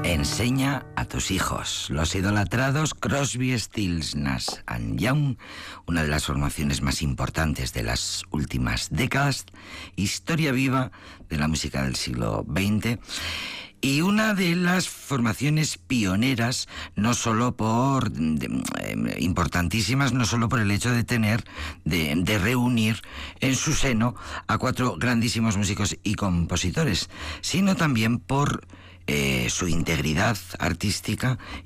Enseña a tus hijos. Los idolatrados Crosby, Stills, Nash & Young, una de las formaciones más importantes de las últimas décadas, historia viva de la música del siglo XX, y una de las formaciones pioneras, no solo por importantísimas, no solo por el hecho de tener, de reunir en su seno a 4 grandísimos músicos y compositores, sino también por su integridad artística